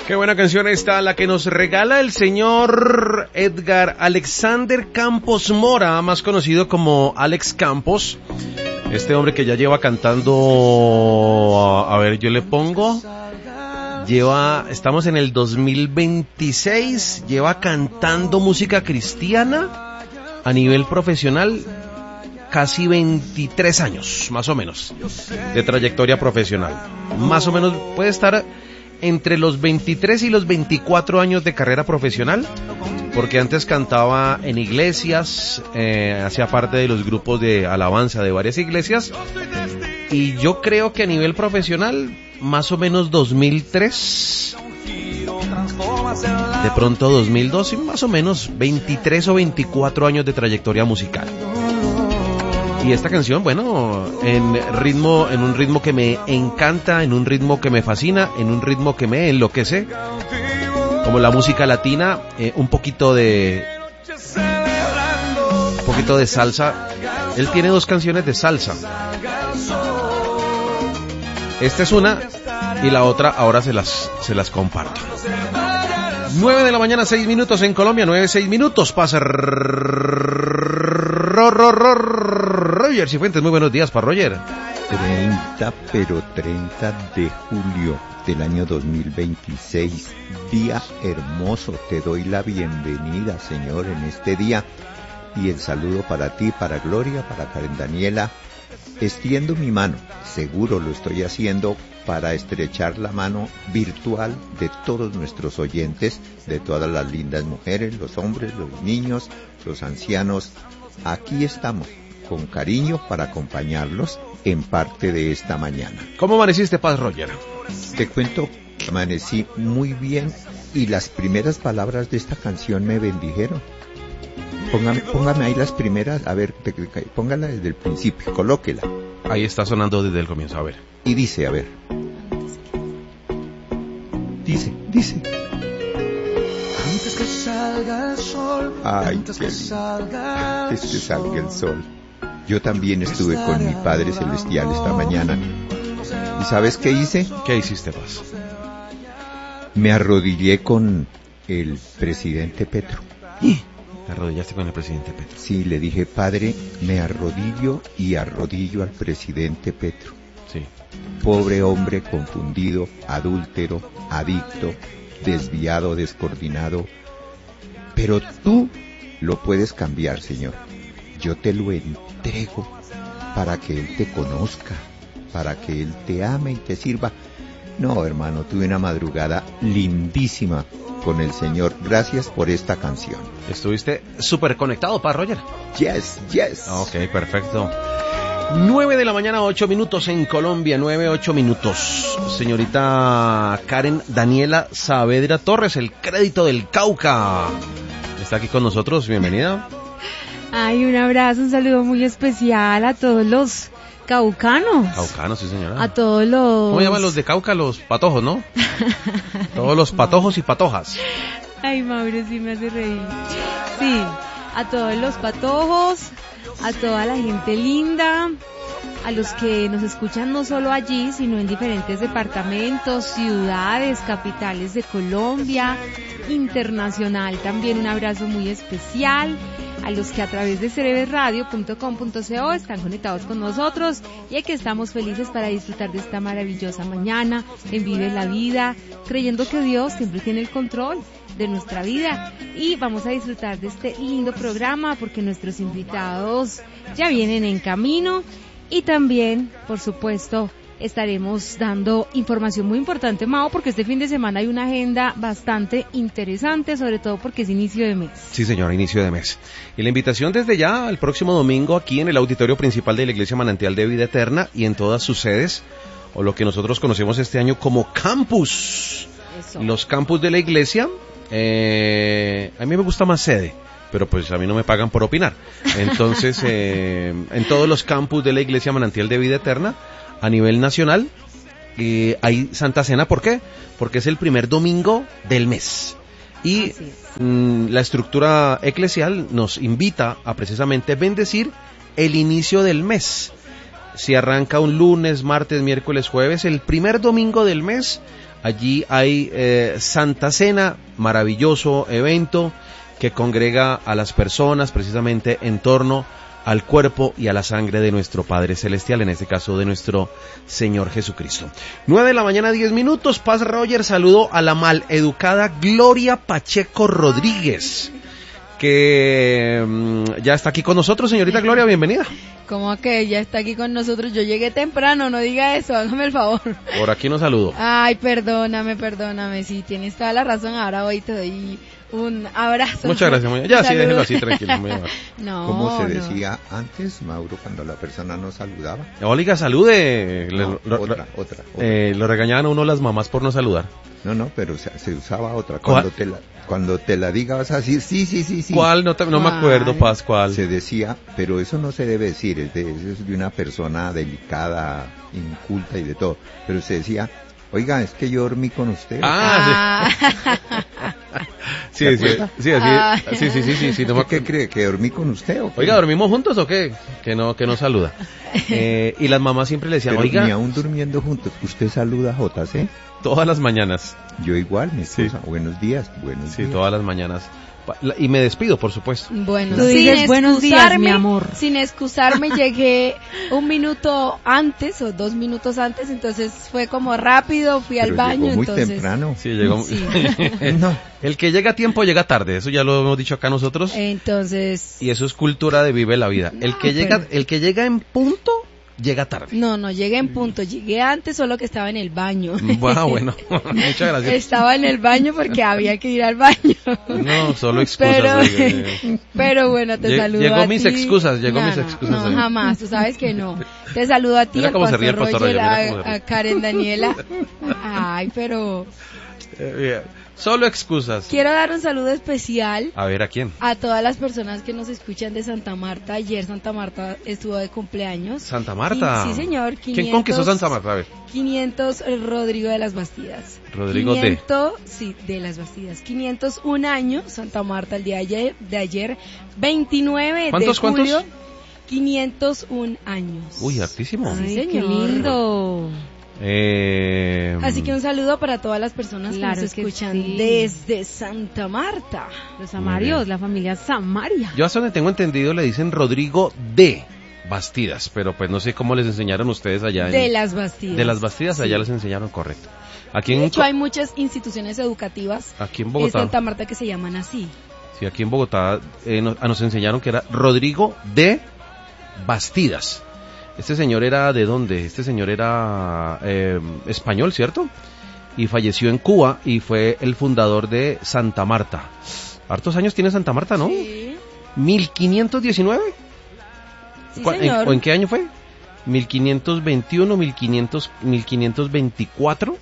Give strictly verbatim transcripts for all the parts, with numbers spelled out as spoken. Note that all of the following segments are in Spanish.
Qué buena canción esta, la que nos regala el señor Edgar Alexander Campos Mora, más conocido como Alex Campos. Este hombre que ya lleva cantando, a, a ver, yo le pongo, lleva, estamos en el dos mil veintiséis, lleva cantando música cristiana a nivel profesional casi veintitrés años, más o menos, de trayectoria profesional. Más o menos puede estar entre los veintitrés y los veinticuatro años de carrera profesional, porque antes cantaba en iglesias, eh, hacía parte de los grupos de alabanza de varias iglesias, y yo creo que a nivel profesional, más o menos dos mil tres, de pronto dos mil dos, y más o menos veintitrés o veinticuatro años de trayectoria musical. Y esta canción, bueno, en ritmo, en un ritmo que me encanta, en un ritmo que me fascina, en un ritmo que me enloquece, como la música latina, eh, un poquito de, un poquito de salsa. Él tiene dos canciones de salsa. Esta es una y la otra ahora se las, se las comparto. nueve de la mañana, seis minutos en Colombia, nueve, seis minutos, pasa Roger Cifuentes. Muy buenos días para Roger. treinta, pero treinta de julio del año dos mil veintiséis, día hermoso, te doy la bienvenida, Señor, en este día, y el saludo para ti, para Gloria, para Karen Daniela. Extiendo mi mano, seguro lo estoy haciendo, para estrechar la mano virtual de todos nuestros oyentes, de todas las lindas mujeres, los hombres, los niños, los ancianos. Aquí estamos, con cariño, para acompañarlos en parte de esta mañana. ¿Cómo amaneciste, Paz Roger? Te cuento que amanecí muy bien, y las primeras palabras de esta canción me bendijeron. Póngame, póngame ahí las primeras, a ver, te, te, póngala desde el principio, colóquela. Ahí está sonando desde el comienzo, a ver. Y dice, a ver. Dice, dice. Antes que salga el sol, ay, antes que salga antes que salga el sol. Yo también estuve con mi Padre Celestial esta mañana. ¿Y sabes qué hice? ¿Qué hiciste, Paz? Me arrodillé con el presidente Petro. ¿Y? ¿Te arrodillaste con el presidente Petro? Sí, le dije, Padre, me arrodillo y arrodillo al presidente Petro. Sí. Pobre hombre confundido, adúltero, adicto, desviado, descoordinado. Pero tú lo puedes cambiar, Señor. Yo te lo entrego para que Él te conozca, para que Él te ame y te sirva. No, hermano, tuve una madrugada lindísima con el Señor. Gracias por esta canción. ¿Estuviste súper conectado, Paz Roger? Yes, yes. Ok, perfecto. nueve de la mañana, ocho minutos en Colombia, nueve, ocho minutos. Señorita Karen Daniela Saavedra Torres, el crédito del Cauca. Está aquí con nosotros, bienvenida. Ay, un abrazo, un saludo muy especial a todos los caucanos. Caucanos, sí, señora. A todos los... ¿Cómo llaman los de Cauca? Los patojos, ¿no? Todos los patojos y patojas. Ay, Mauro, sí me hace reír. Sí, a todos los patojos, a toda la gente linda, a los que nos escuchan no solo allí, sino en diferentes departamentos, ciudades, capitales de Colombia, internacional. También un abrazo muy especial a los que a través de cerebes radio punto com punto co están conectados con nosotros, y aquí estamos felices para disfrutar de esta maravillosa mañana en Vive la Vida, creyendo que Dios siempre tiene el control de nuestra vida, y vamos a disfrutar de este lindo programa porque nuestros invitados ya vienen en camino, y también, por supuesto, estaremos dando información muy importante, Mao, porque este fin de semana hay una agenda bastante interesante, sobre todo porque es inicio de mes. Sí, señora, inicio de mes. Y la invitación desde ya al próximo domingo aquí en el auditorio principal de la Iglesia Manantial de Vida Eterna y en todas sus sedes, o lo que nosotros conocemos este año como campus. Eso. Los campus de la iglesia, eh, a mí me gusta más sede, pero pues a mí no me pagan por opinar. Entonces, eh, en todos los campus de la Iglesia Manantial de Vida Eterna, a nivel nacional, eh, hay Santa Cena. ¿Por qué? Porque es el primer domingo del mes. Y mm, la estructura eclesial nos invita a precisamente bendecir el inicio del mes. Si arranca un lunes, martes, miércoles, jueves, el primer domingo del mes, Allí hay eh, Santa Cena, maravilloso evento que congrega a las personas precisamente en torno al cuerpo y a la sangre de nuestro Padre Celestial, en este caso de nuestro Señor Jesucristo. Nueve de la mañana, diez minutos. Paz Roger, saludo a la maleducada Gloria Pacheco Rodríguez, que um, ya está aquí con nosotros. Señorita Gloria, bienvenida. ¿Cómo que ya está aquí con nosotros? Yo llegué temprano, no diga eso, hágame el favor. Por aquí nos saludo. Ay, perdóname, perdóname, sí, tienes toda la razón, ahora hoy te doy un abrazo. Muchas gracias, muy Ya, sí, déjelo así, tranquilo. Muy no, ¿Cómo se no. decía antes, Mauro, cuando la persona no saludaba? Oiga, salude. No, Le- lo, otra, lo- otra, otra. eh, lo regañaban a uno las mamás por no saludar. No, no, pero se, se usaba otra. ¿Cuál? Cuando te la, cuando te la diga vas a decir, sí, sí, sí, sí. ¿Cuál? No, te- no me acuerdo, ¿Cuál? Paz, ¿cuál? Se decía, pero eso no se debe decir, es de, eso es de una persona delicada, inculta y de todo. Pero se decía, oiga, es que yo dormí con usted. Ah, sí. ¿Te Sí, sí, acuerdas? sí, así, Ah. sí, sí, sí, sí, sí, no me ¿Qué acuerdo. cree? ¿Que dormí con usted o qué? Oiga, ¿dormimos juntos o qué? Que no, que no saluda. Eh, y las mamás siempre le decían, Pero ni oiga, aún durmiendo juntos. ¿Usted saluda a J C? todas las mañanas. Yo igual, mi Sí. esposa. Buenos días, buenos Sí, días. todas las mañanas. Pa- la- Y me despido, por supuesto. Bueno, Tú dices, sin "Buenos días, excusarme, mi amor". Sin excusarme, llegué un minuto antes o dos minutos antes, entonces fue como rápido, fui al Pero baño, llegó muy entonces. temprano. Sí, llegó. Sí. No. El que llega a tiempo llega tarde, eso ya lo hemos dicho acá nosotros. Entonces, Y eso es cultura de Vive la Vida. El No, que llega, pero- el que llega en punto, llega tarde. no, no, llegué en punto, llegué antes, solo que estaba en el baño. Bueno, bueno, muchas gracias. Estaba en el baño porque había que ir al baño. No, solo excusas. Pero, oiga. pero bueno, te Lle- saludo llegó a mis ti. excusas, llegó No, mis no, excusas No, hoy. jamás, tú sabes que no. Te saludo a ti, Mira al cómo se pastor ríe el pastor Roger, Roger, mira cómo se a, ríe. a Karen Daniela. Ay, pero Eh, bien. Solo excusas. quiero dar un saludo especial A ver, ¿a quién? a todas las personas que nos escuchan de Santa Marta. Ayer Santa Marta estuvo de cumpleaños. Santa Marta. Sí, señor. ¿Quién conquistó Santa Marta? A ver. quinientos Rodrigo de las Bastidas. Rodrigo de. quinientos, sí, de las Bastidas. quinientos un años, Santa Marta, el día de ayer, de ayer veintinueve ¿Cuántos, de cuántos? julio. quinientos un años. Uy, hartísimo. Sí, Ay, qué señor. lindo. Eh, Así que un saludo para todas las personas Claro que nos que escuchan sí. desde Santa Marta. Los Amarios, la familia Samaria. Yo hasta donde tengo entendido le dicen Rodrigo de Bastidas, pero pues no sé cómo les enseñaron ustedes allá. en- De las Bastidas. de las Bastidas, allá Sí. les enseñaron correcto. Aquí en, De hecho, hay muchas instituciones educativas aquí en en Bogotá, Santa Marta que se llaman así. sí, aquí en Bogotá eh, nos, a nos enseñaron que era Rodrigo de Bastidas. Este señor era de dónde? Este señor era eh, español, ¿cierto? Y falleció en Cuba y fue el fundador de Santa Marta. Hartos años tiene Santa Marta, ¿no? Sí, ¿mil quinientos diecinueve? sí, ¿Cuál- en- señor. ¿O en qué año fue? ¿mil quinientos veintiuno, mil quinientos, mil quinientos veinticuatro?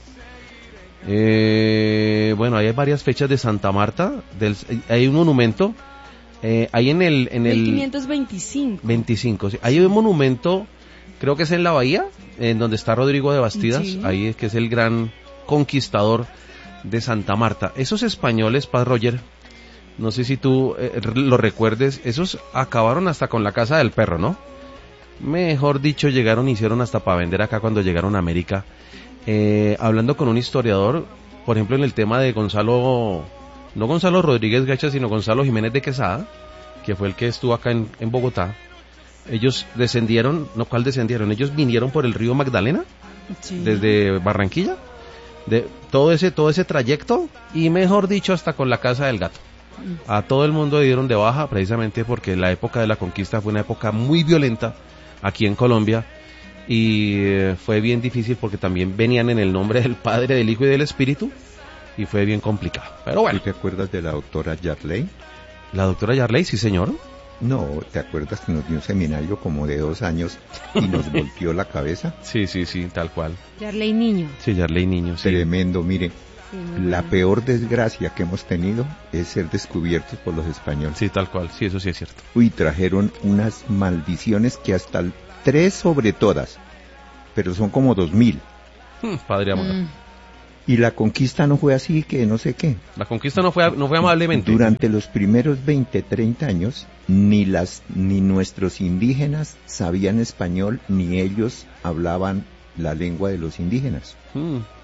Eh, bueno, ahí hay varias fechas de Santa Marta. Del, hay un monumento. Eh, ahí en el... En el mil quinientos veinticinco. veinticinco, sí. Hay un monumento, creo que es en la bahía, en donde está Rodrigo de Bastidas. Sí. Ahí es que es el gran conquistador de Santa Marta. Esos españoles, Paz Roger, no sé si tú eh, lo recuerdes, esos acabaron hasta con la casa del perro, ¿no? Mejor dicho, llegaron, hicieron hasta para vender acá cuando llegaron a América. Eh, hablando con un historiador, por ejemplo, en el tema de Gonzalo, no Gonzalo Rodríguez Gacha, sino Gonzalo Jiménez de Quesada, que fue el que estuvo acá en, en Bogotá. Ellos descendieron, no, ¿cuál descendieron? Ellos vinieron por el río Magdalena, Sí. desde Barranquilla, de todo ese, todo ese trayecto, y mejor dicho, hasta con la casa del gato. A todo el mundo le dieron de baja, precisamente porque la época de la conquista fue una época muy violenta aquí en Colombia, y eh, fue bien difícil porque también venían en el nombre del Padre, del Hijo y del Espíritu, y fue bien complicado. Pero bueno, ¿Tú te acuerdas de la doctora Yarley? la doctora Yarley, sí señor. No, ¿te acuerdas que nos dio un seminario como de dos años y nos volteó la cabeza? Sí, sí, sí, tal cual. Yarley Niño. Sí, Yarley Niño, sí. Tremendo, mire. Sí, muy La bueno. peor desgracia que hemos tenido es ser descubiertos por los españoles. Sí, tal cual, sí, eso sí es cierto. Uy, trajeron unas maldiciones que hasta el tres sobre todas, pero son como dos mil. Hmm, Padre amor. Mm. Y la conquista no fue así, que no sé qué. La conquista no fue, no fue amablemente. Durante los primeros veinte, treinta años, ni las ni nuestros indígenas sabían español, ni ellos hablaban la lengua de los indígenas. Hmm.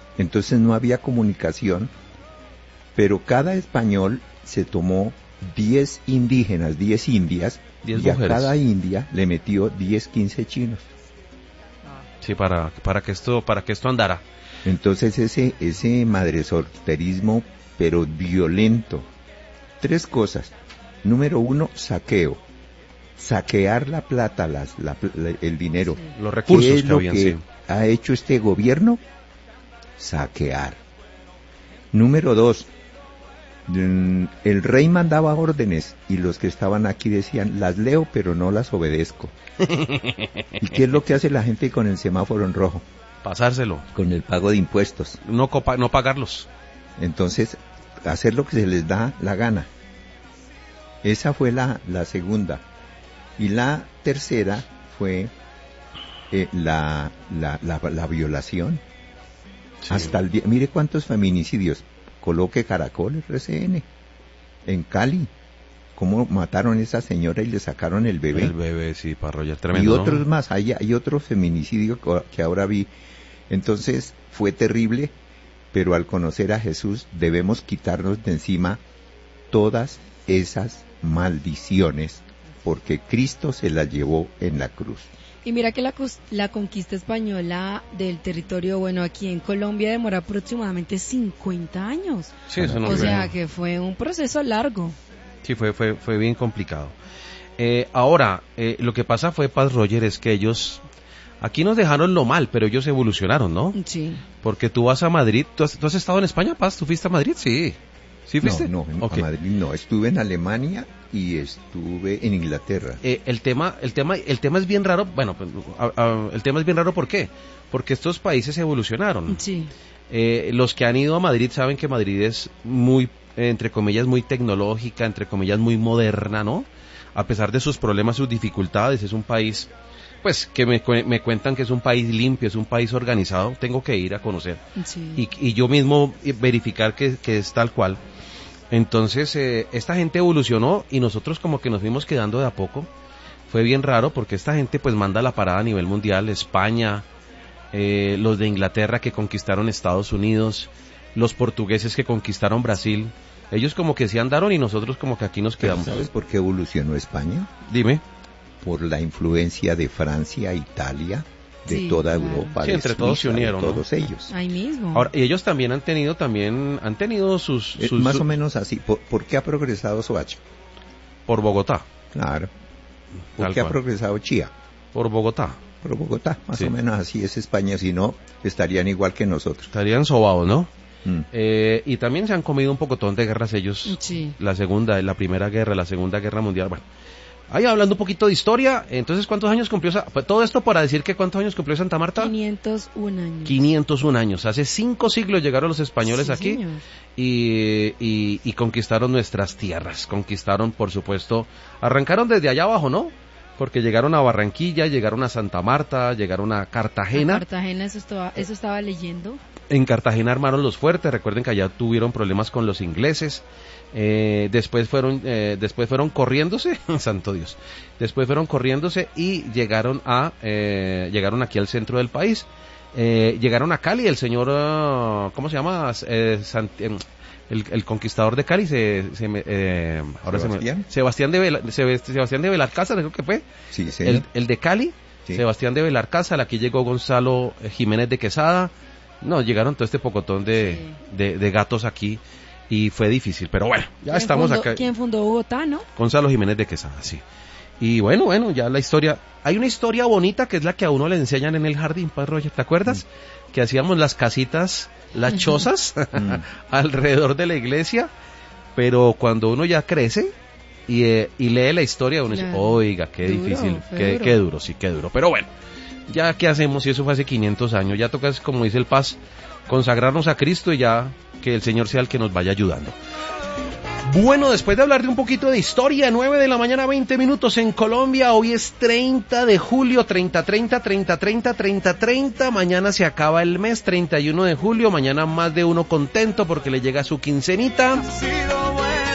Entonces no había comunicación, pero cada español se tomó diez indígenas, diez indias, diez y a mujeres. cada india le metió diez, quince chinos. Sí, para, para que esto, para que esto andara. Entonces ese, ese madresolterismo, pero violento. Tres cosas. Número uno, saqueo. Saquear la plata, las, la, la, el dinero. Los recursos ¿Qué es que lo habían, que sí. ha hecho este gobierno? Saquear. Número dos, el rey mandaba órdenes y los que estaban aquí decían, las leo pero no las obedezco. ¿Y qué es lo que hace la gente con el semáforo en rojo? Pasárselo. Con el pago de impuestos. No, copa, no pagarlos. Entonces, hacer lo que se les da la gana. Esa fue la, la segunda. Y la tercera fue eh, la, la, la, la violación. Sí. Hasta el día, mire cuántos feminicidios. Coloque Caracol, R C N, en Cali. Cómo mataron a esa señora y le sacaron el bebé. El bebé, sí, Parroya, tremendo. Y otros ¿no? más, hay, hay otro feminicidio que ahora vi. Entonces fue terrible, pero al conocer a Jesús debemos quitarnos de encima todas esas maldiciones, porque Cristo se las llevó en la cruz. Y mira que la, la conquista española del territorio, bueno, aquí en Colombia demoró aproximadamente cincuenta años. Sí, eso no o fue. sea que fue un proceso largo. Sí, fue, fue, fue bien complicado. Eh, ahora, eh, lo que pasa fue, Paz Roger, es que ellos, aquí nos dejaron lo mal, pero ellos evolucionaron, ¿no? Sí. Porque tú vas a Madrid, ¿tú has, tú has estado en España, Paz? ¿Tú fuiste a Madrid? Sí. ¿Sí fuiste? No, no, en Okay. Madrid no. Estuve en Alemania y estuve en Inglaterra. Eh, el tema, el tema, el tema es bien raro. Bueno, pues, a, a, el tema es bien raro. ¿Por qué? Porque estos países evolucionaron. Sí. Eh, los que han ido a Madrid saben que Madrid es muy, eh, entre comillas, muy tecnológica, entre comillas, muy moderna, ¿no? A pesar de sus problemas, sus dificultades, es un país, pues, que me, me cuentan que es un país limpio, es un país organizado. Tengo que ir a conocer Sí. y, y yo mismo verificar que, que es tal cual. Entonces, eh, esta gente evolucionó y nosotros como que nos fuimos quedando de a poco. Fue bien raro porque esta gente pues manda la parada a nivel mundial. España, eh, los de Inglaterra que conquistaron Estados Unidos, los portugueses que conquistaron Brasil. Ellos como que se andaron y nosotros como que aquí nos quedamos. ¿Sabes por qué evolucionó España? Dime. Por la influencia de Francia, Italia, de Sí, toda claro. Europa, Sí, de entre todos se Suiza, de unieron, ¿no? todos ellos. Ahí mismo. Ahora, y ellos también han tenido, también, han tenido sus... Eh, sus más su- o menos así. ¿Por, por qué ha progresado Soacha? Por Bogotá. Claro. ¿Por Tal qué ha cual. progresado Chía? Por Bogotá. Por Bogotá. Más Sí. o menos así es España. Si no, estarían igual que nosotros. Estarían sobados, ¿no? Mm. Eh, y también se han comido un pocotón de guerras ellos. Sí. La segunda, la primera guerra, la segunda guerra mundial. Bueno, ahí hablando un poquito de historia, entonces, ¿cuántos años cumplió? Sa- todo esto para decir que ¿cuántos años cumplió Santa Marta? quinientos un años. quinientos un años. Hace cinco siglos llegaron los españoles Sí, aquí señor. y, y, y conquistaron nuestras tierras. Conquistaron, por supuesto, arrancaron desde allá abajo, ¿no? Porque llegaron a Barranquilla, llegaron a Santa Marta, llegaron a Cartagena. Cartagena, eso estaba, eso estaba leyendo. En Cartagena armaron los fuertes, recuerden que allá tuvieron problemas con los ingleses, eh, después fueron eh, después fueron corriéndose, santo Dios, después fueron corriéndose y llegaron a eh, llegaron aquí al centro del país, eh, llegaron a Cali, el señor, uh, ¿cómo se llama? Eh, Sant- eh, el, el conquistador de Cali, se, se me- eh, ahora ¿Sebastián? se me, Sebastián de Vela- Seb- Sebastián de Belarcázar, creo que fue, Sí, señor. el, el de Cali, Sí. Sebastián de Belarcázar, aquí llegó Gonzalo eh, Jiménez de Quesada. No, llegaron todo este pocotón de, Sí. de, de gatos aquí y fue difícil, pero bueno, ya ¿Quién estamos fundó- acá. ¿Quién fundó Bogotá, no? Gonzalo Jiménez de Quesada, sí. Y bueno, bueno, ya la historia. Hay una historia bonita que es la que a uno le enseñan en el jardín, Padre Roger, ¿te acuerdas? Mm. Que hacíamos las casitas, las chozas Mm. alrededor de la iglesia, pero cuando uno ya crece y, eh, y lee la historia, uno Claro. dice, oiga, qué Duro, difícil, fue qué duro. qué duro, sí, qué duro. Pero bueno, ya qué hacemos si eso fue hace quinientos años, ya toca, como dice el Paz, consagrarnos a Cristo y ya que el Señor sea el que nos vaya ayudando. Bueno, después de hablar de un poquito de historia, nueve de la mañana, veinte minutos en Colombia, hoy es treinta de julio, treinta, treinta, treinta, treinta, treinta, treinta, mañana se acaba el mes, treinta y uno de julio, mañana más de uno contento porque le llega su quincenita.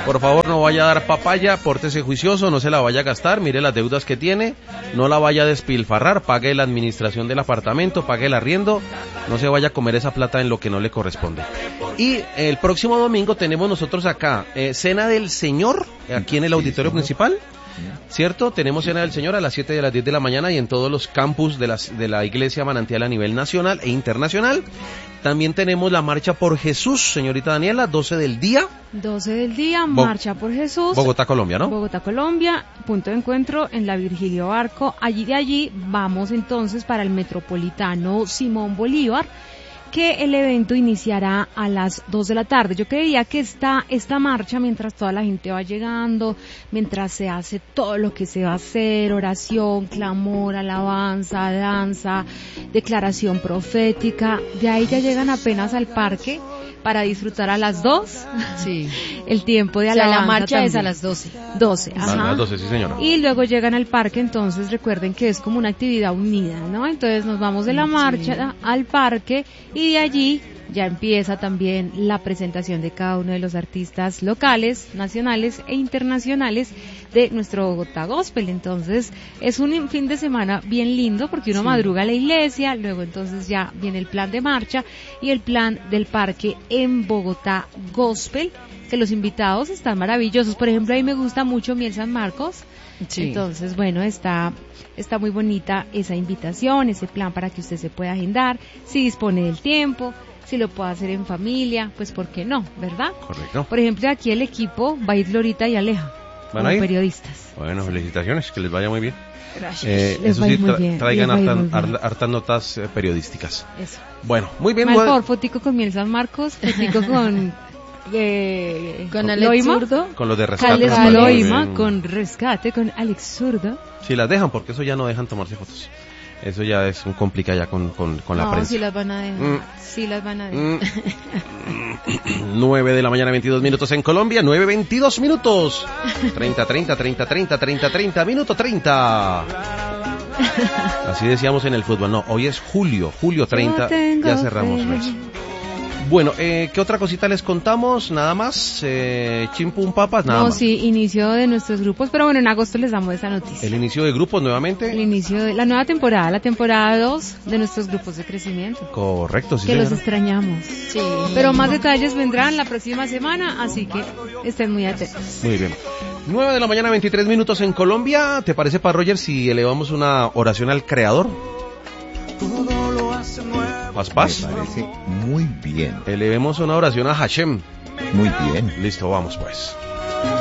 Por favor, no vaya a dar papaya, pórtese juicioso, no se la vaya a gastar, mire las deudas que tiene, no la vaya a despilfarrar, pague la administración del apartamento, pague el arriendo, no se vaya a comer esa plata en lo que no le corresponde. Y el próximo domingo tenemos nosotros acá, eh, Cena del Señor, aquí en el auditorio principal. ¿Cierto? Tenemos Cena del Señor a las siete de las diez de la mañana y en todos los campus de, las, de la Iglesia Manantial a nivel nacional e internacional. También tenemos la Marcha por Jesús, señorita Daniela, doce del día. doce del día, Bo- Marcha por Jesús. Bogotá, Colombia, ¿no? Bogotá, Colombia, punto de encuentro en la Virgilio Barco. Allí de allí vamos entonces para el Metropolitano Simón Bolívar, que el evento iniciará a las dos de la tarde. Yo creía que esta, esta marcha, mientras toda la gente va llegando, mientras se hace todo lo que se va a hacer, oración, clamor, alabanza, danza, declaración profética, de ahí ya llegan apenas al parque para disfrutar a las dos. Sí. El tiempo de O sea, alabanza la marcha es también. a las doce. doce, A ajá. las doce, sí, señora. Y luego llegan al parque, entonces recuerden que es como una actividad unida, ¿no? Entonces nos vamos de la Sí. marcha al parque y de allí ya empieza también la presentación de cada uno de los artistas locales, nacionales e internacionales de nuestro Bogotá Gospel. Entonces es un fin de semana bien lindo porque uno Sí. madruga a la iglesia, luego entonces ya viene el plan de marcha y el plan del parque en Bogotá Gospel, que los invitados están maravillosos. Por ejemplo, a mí me gusta mucho Miel San Marcos. Sí. Entonces, bueno, está está muy bonita esa invitación, ese plan para que usted se pueda agendar, si dispone del tiempo, si lo puede hacer en familia, pues ¿por qué no? ¿Verdad? Correcto. Por ejemplo, aquí el equipo va a ir Lorita y Aleja, ¿Van como a ir? periodistas. Bueno, felicitaciones, que les vaya muy bien. Gracias. Eh, Les eso va a sí, ir muy tra- bien, traigan les va a ir hartas, muy bien. har- hartas notas eh, periodísticas. Eso. Bueno, muy bien. Mal voy a- favor, fotico con Miel San Marcos, fotico con eh, Con Alex Loima, Zurdo. Con los de rescate. Alex nos parece muy Loima, bien. con rescate, con Alex Zurdo. Si las dejan, porque eso ya no dejan tomarse fotos. Eso ya es un complica ya con, con, con la No, prensa. sí las van a dejar. Mm. Sí las van a dejar. nueve de la mañana, veintidós minutos en Colombia, nueve veintidós minutos. treinta, treinta, treinta, treinta, treinta, treinta, minuto treinta. Así decíamos en el fútbol, no, hoy es julio, julio treinta, Yo tengo ya cerramos fe. mes. Bueno, eh, ¿qué otra cosita les contamos? Nada más, eh, chimpum papas, nada No, más. sí, inicio de nuestros grupos, pero bueno, en agosto les damos esa noticia. El inicio de grupos El nuevamente. inicio de la nueva temporada, la temporada dos de nuestros grupos de crecimiento. Correcto, sí, Que los señora. extrañamos. Sí. Pero más detalles vendrán la próxima semana, así que estén muy atentos. Muy bien. nueve de la mañana, veintitrés minutos en Colombia. ¿Te parece, para Roger, si elevamos una oración al Creador? Todo lo hace nuevo. Paz, Me paz. parece muy bien, Elevemos una oración a Hashem. muy bien. Listo, vamos pues.